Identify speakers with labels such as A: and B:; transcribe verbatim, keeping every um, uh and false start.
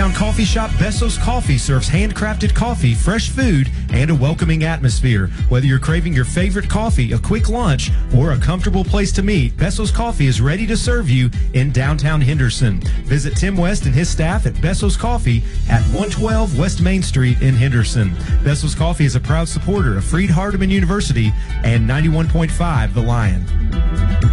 A: downtown coffee shop Bessos Coffee serves handcrafted coffee, fresh food, and a welcoming atmosphere. Whether you're craving your favorite coffee, a quick lunch, or a comfortable place to meet, Bessos Coffee is ready to serve you in downtown Henderson. Visit Tim West and his staff at Bessos Coffee at one twelve West Main Street in Henderson. Bessos Coffee is a proud supporter of Freed Hardeman University and ninety-one point five The Lion.